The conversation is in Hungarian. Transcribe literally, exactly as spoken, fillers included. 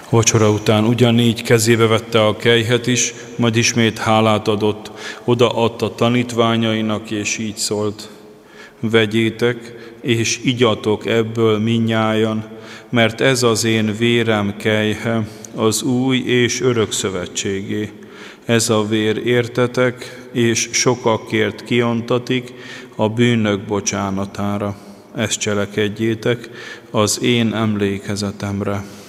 Vacsora után ugyanígy kezébe vette a kelyhet is, majd ismét hálát adott, odaadta tanítványainak, és így szólt: vegyétek, és igyatok ebből mindnyájan, mert ez az én vérem kelyhe, az új és örök szövetségé. Ez a vér értetek, és sokakért kiontatik a bűnök bocsánatára. Ezt cselekedjétek az én emlékezetemre.